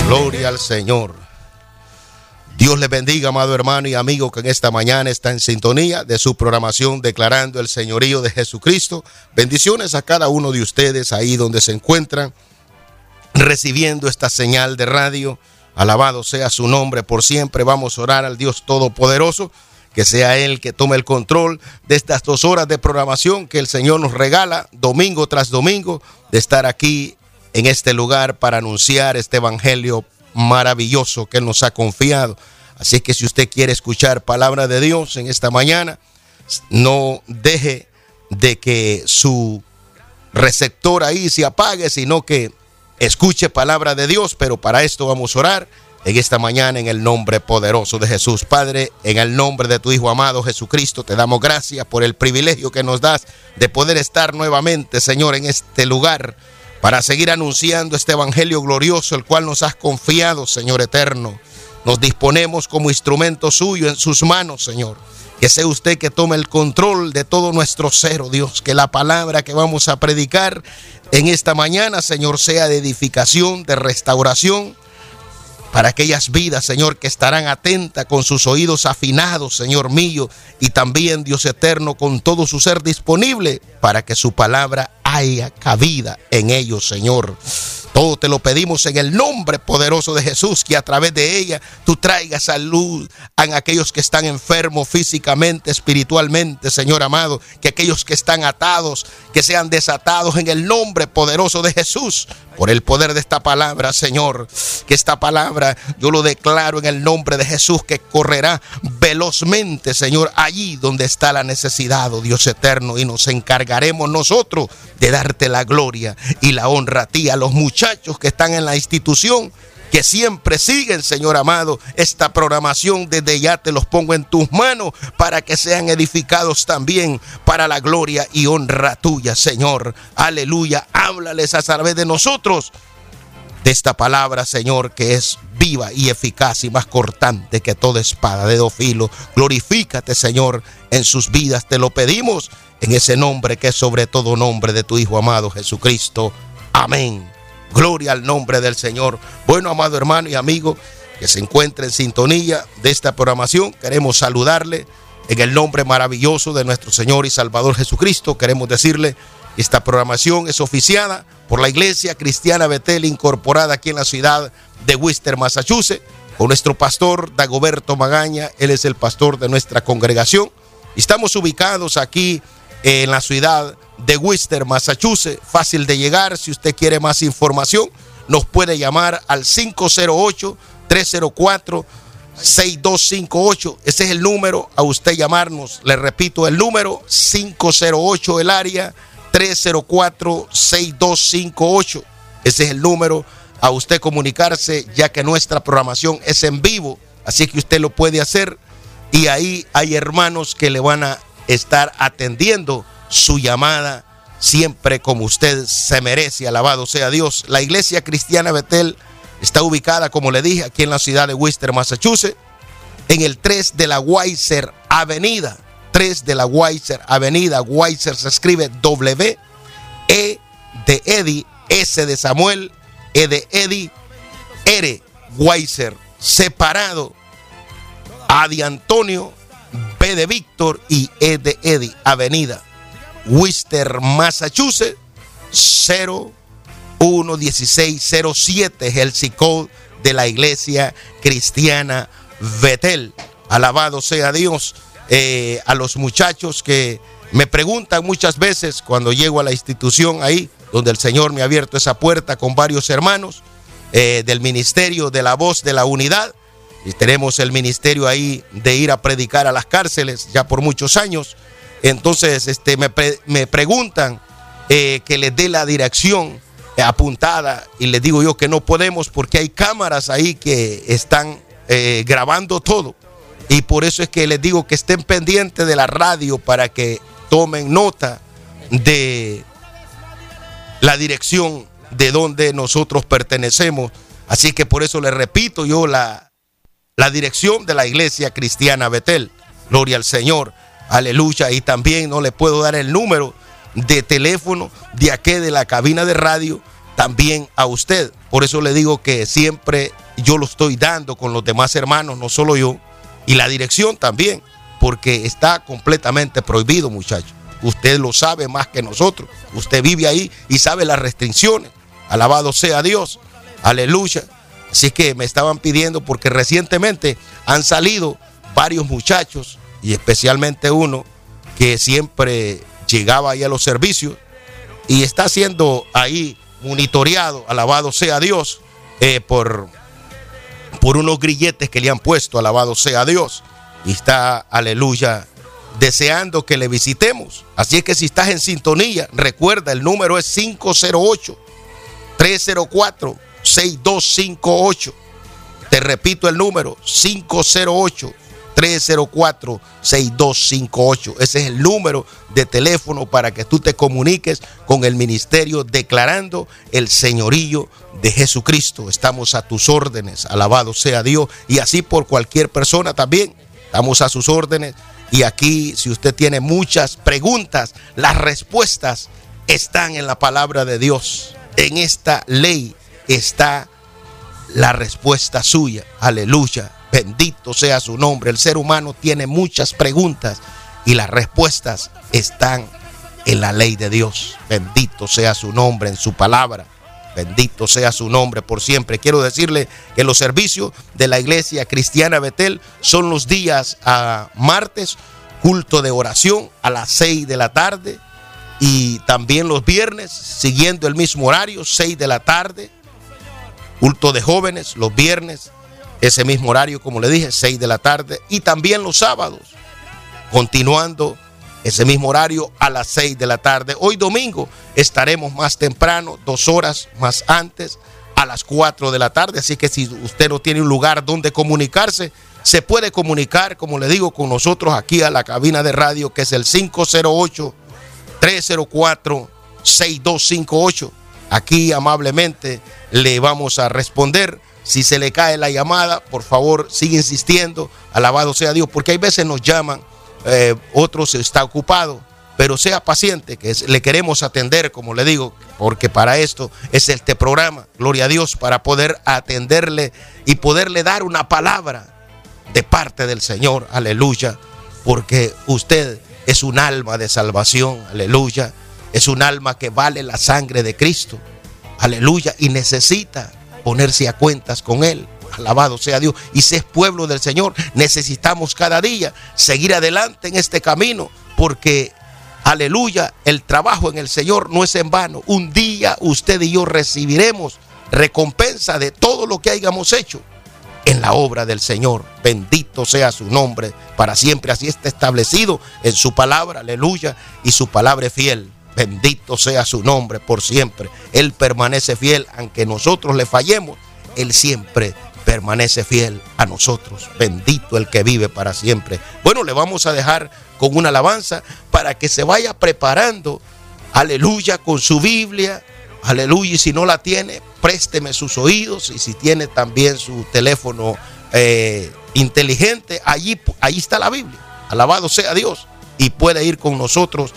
Gloria al Señor. Dios les bendiga, amado hermano y amigo que en esta mañana está en sintonía de su programación Declarando el Señorío de Jesucristo. Bendiciones a cada uno de ustedes ahí donde se encuentran recibiendo esta señal de radio. Alabado sea su nombre por siempre. Vamos a orar al Dios Todopoderoso, que sea Él que tome el control de estas 2 horas de programación que el Señor nos regala domingo tras domingo, de estar aquí en este lugar para anunciar este evangelio maravilloso que Él nos ha confiado. Así que si usted quiere escuchar palabra de Dios en esta mañana, no deje de que su receptor ahí se apague, sino que escuche palabra de Dios. Pero para esto vamos a orar en esta mañana en el nombre poderoso de Jesús. Padre, en el nombre de tu Hijo amado Jesucristo, te damos gracias por el privilegio que nos das de poder estar nuevamente, Señor, en este lugar para seguir anunciando este evangelio glorioso, el cual nos has confiado, Señor eterno. Nos disponemos como instrumento suyo en sus manos, Señor. Que sea usted que tome el control de todo nuestro ser, oh Dios. Que la palabra que vamos a predicar en esta mañana, Señor, sea de edificación, de restauración, para aquellas vidas, Señor, que estarán atentas con sus oídos afinados, Señor mío, y también, Dios eterno, con todo su ser disponible para que su palabra haya cabida en ellos, Señor. Todo te lo pedimos en el nombre poderoso de Jesús, que a través de ella tú traigas salud a aquellos que están enfermos físicamente, espiritualmente, Señor amado. Que aquellos que están atados, que sean desatados en el nombre poderoso de Jesús. Por el poder de esta palabra, Señor, que esta palabra yo lo declaro en el nombre de Jesús, que correrá velozmente, Señor, allí donde está la necesidad, oh Dios eterno, y nos encargaremos nosotros de darte la gloria y la honra a ti, a los muchachos que están en la institución, que siempre siguen, Señor amado, esta programación. Desde ya te los pongo en tus manos para que sean edificados también para la gloria y honra tuya, Señor. Aleluya. Háblales a través de nosotros de esta palabra, Señor, que es viva y eficaz y más cortante que toda espada de 2 filos. Glorifícate, Señor, en sus vidas. Te lo pedimos en ese nombre que es sobre todo nombre de tu Hijo amado Jesucristo. Amén. Gloria al nombre del Señor. Bueno, amado hermano y amigo que se encuentra en sintonía de esta programación, queremos saludarle en el nombre maravilloso de nuestro Señor y Salvador Jesucristo. Queremos decirle que esta programación es oficiada por la Iglesia Cristiana Betel, incorporada aquí en la ciudad de Worcester, Massachusetts, con nuestro pastor Dagoberto Magaña. Él es el pastor de nuestra congregación. Estamos ubicados aquí en la ciudad de Worcester, Massachusetts, fácil de llegar. Si usted quiere más información, nos puede llamar al 508-304-6258. Ese es el número a usted llamarnos. Le repito el número, 508 el área, 304-6258. Ese es el número a usted comunicarse, ya que nuestra programación es en vivo, así que usted lo puede hacer, y ahí hay hermanos que le van a estar atendiendo su llamada siempre como usted se merece. Alabado sea Dios. La Iglesia Cristiana Betel está ubicada, como le dije, aquí en la ciudad de Worcester, Massachusetts, en el 3 de la Weiser Avenida. 3 de la Weiser Avenida. Weiser se escribe W, E de Eddie, S de Samuel, E de Eddie, R. Weiser, separado. A de Antonio, B de Víctor y E de Eddie, Avenida Worcester, Massachusetts, 011607 es el zip code de la Iglesia Cristiana Betel. Alabado sea Dios. A los muchachos que me preguntan muchas veces cuando llego a la institución ahí, donde el Señor me ha abierto esa puerta con varios hermanos del ministerio de la Voz de la Unidad. Y tenemos el ministerio ahí de ir a predicar a las cárceles ya por muchos años. Entonces me preguntan que les dé la dirección apuntada, y les digo yo que no podemos porque hay cámaras ahí que están grabando todo, y por eso es que les digo que estén pendientes de la radio para que tomen nota de la dirección de donde nosotros pertenecemos. Así que por eso les repito yo la dirección de la Iglesia Cristiana Betel. Gloria al Señor. Aleluya. Y también no le puedo dar el número de teléfono de aquí de la cabina de radio, también a usted. Por eso le digo que siempre yo lo estoy dando con los demás hermanos, no solo yo, y la dirección también, porque está completamente prohibido, muchachos. Usted lo sabe más que nosotros. Usted vive ahí y sabe las restricciones. Alabado sea Dios. Aleluya. Así que me estaban pidiendo, porque recientemente han salido varios muchachos, y especialmente uno que siempre llegaba ahí a los servicios y está siendo ahí monitoreado, alabado sea Dios, por unos grilletes que le han puesto, alabado sea Dios, y está, aleluya, deseando que le visitemos. Así es que si estás en sintonía, recuerda, el número es 508-304-6258. Te repito el número, 508-304-6258. Ese es el número de teléfono para que tú te comuniques con el ministerio declarando el señorío de Jesucristo. Estamos a tus órdenes, alabado sea Dios, y así por cualquier persona también. Estamos a sus órdenes, y aquí, si usted tiene muchas preguntas, las respuestas están en la palabra de Dios. En esta ley está la respuesta suya. Aleluya. Bendito sea su nombre. El ser humano tiene muchas preguntas y las respuestas están en la ley de Dios. Bendito sea su nombre, en su palabra. Bendito sea su nombre por siempre. Quiero decirle que los servicios de la Iglesia Cristiana Betel son los días martes, culto de oración a las 6 de la tarde, y también los viernes, siguiendo el mismo horario, 6 de la tarde, culto de jóvenes los viernes, ese mismo horario, como le dije, 6 de la tarde, y también los sábados, continuando ese mismo horario a las 6 de la tarde. Hoy domingo estaremos más temprano, 2 horas más antes, a las 4 de la tarde. Así que si usted no tiene un lugar donde comunicarse, se puede comunicar, como le digo, con nosotros aquí a la cabina de radio, que es el 508-304-6258. Aquí amablemente le vamos a responder. Si se le cae la llamada, por favor, sigue insistiendo. Alabado sea Dios, porque hay veces nos llaman, otros está ocupado, pero sea paciente, que le queremos atender, como le digo, porque para esto es este programa, gloria a Dios, para poder atenderle y poderle dar una palabra de parte del Señor, aleluya, porque usted es un alma de salvación, aleluya, es un alma que vale la sangre de Cristo, aleluya, y necesita ponerse a cuentas con Él. Alabado sea Dios. Y si es pueblo del Señor, necesitamos cada día seguir adelante en este camino, porque, aleluya, el trabajo en el Señor no es en vano. Un día usted y yo recibiremos recompensa de todo lo que hayamos hecho en la obra del Señor. Bendito sea su nombre para siempre. Así está establecido en su palabra, aleluya, y su palabra es fiel. Bendito sea su nombre por siempre. Él permanece fiel, aunque nosotros le fallemos, Él siempre permanece fiel a nosotros. Bendito el que vive para siempre. Bueno, le vamos a dejar con una alabanza para que se vaya preparando, aleluya, con su Biblia, aleluya, y si no la tiene, présteme sus oídos, y si tiene también su teléfono inteligente, ahí está la Biblia, alabado sea Dios, y puede ir con nosotros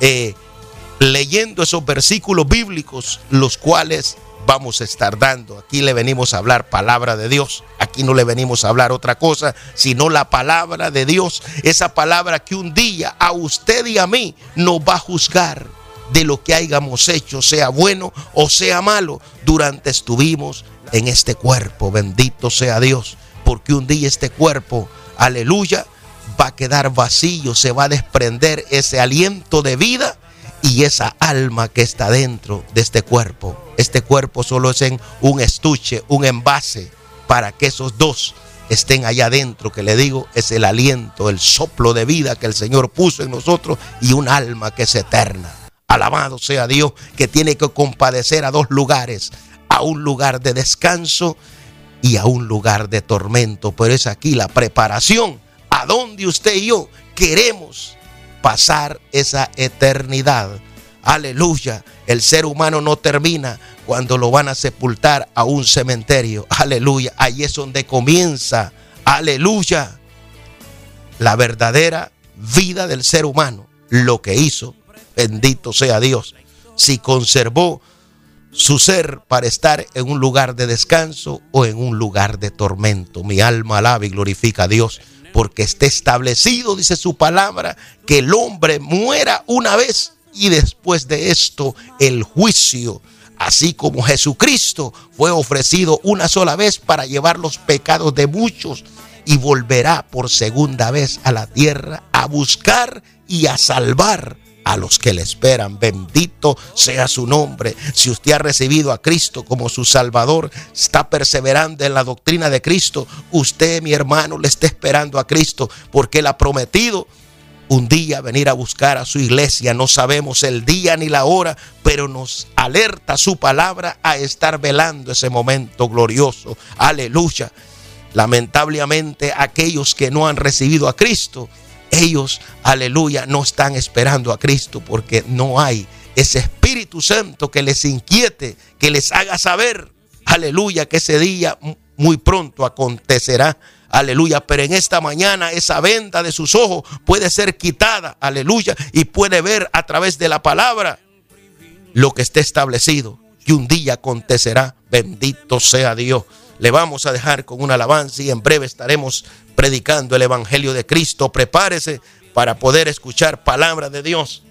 leyendo esos versículos bíblicos, los cuales vamos a estar dando. Aquí le venimos a hablar palabra de Dios. Aquí no le venimos a hablar otra cosa, sino la palabra de Dios. Esa palabra que un día a usted y a mí nos va a juzgar de lo que hayamos hecho, sea bueno o sea malo, durante estuvimos en este cuerpo. Bendito sea Dios, porque un día este cuerpo, aleluya, va a quedar vacío, se va a desprender ese aliento de vida y esa alma que está dentro de este cuerpo. Este cuerpo solo es en un estuche, un envase, para que esos dos estén allá adentro, que le digo, es el aliento, el soplo de vida que el Señor puso en nosotros, y un alma que es eterna. Alabado sea Dios, que tiene que compadecer a dos lugares, a un lugar de descanso y a un lugar de tormento. Pero es aquí la preparación a donde usted y yo queremos pasar esa eternidad. Aleluya. El ser humano no termina cuando lo van a sepultar a un cementerio. Aleluya. Ahí es donde comienza, aleluya, la verdadera vida del ser humano. Lo que hizo, bendito sea Dios, si conservó su ser para estar en un lugar de descanso o en un lugar de tormento. Mi alma alaba y glorifica a Dios, porque está establecido, dice su palabra, que el hombre muera una vez y después de esto el juicio. Así como Jesucristo fue ofrecido una sola vez para llevar los pecados de muchos, y volverá por segunda vez a la tierra a buscar y a salvar a los que le esperan. Bendito sea su nombre. Si usted ha recibido a Cristo como su Salvador, está perseverando en la doctrina de Cristo, usted, mi hermano, le está esperando a Cristo, porque Él ha prometido un día venir a buscar a su iglesia. No sabemos el día ni la hora, pero nos alerta su palabra a estar velando ese momento glorioso. Aleluya. Lamentablemente, aquellos que no han recibido a Cristo, ellos, aleluya, no están esperando a Cristo, porque no hay ese Espíritu Santo que les inquiete, que les haga saber, aleluya, que ese día muy pronto acontecerá. Aleluya, pero en esta mañana esa venda de sus ojos puede ser quitada, aleluya, y puede ver a través de la palabra lo que esté establecido, que un día acontecerá. Bendito sea Dios. Le vamos a dejar con una alabanza y en breve estaremos predicando el Evangelio de Cristo. Prepárese para poder escuchar palabra de Dios.